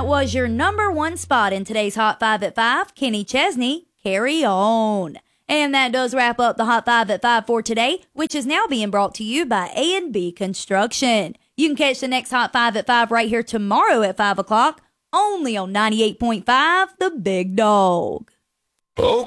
that was your number one spot in today's Hot 5 at 5. Kenny Chesney, Carry On. And that does wrap up the Hot 5 at 5 for today, which is now being brought to you by A&B Construction. You can catch the next Hot 5 at 5 right here tomorrow at 5 o'clock, only on 98.5 The Big Dog.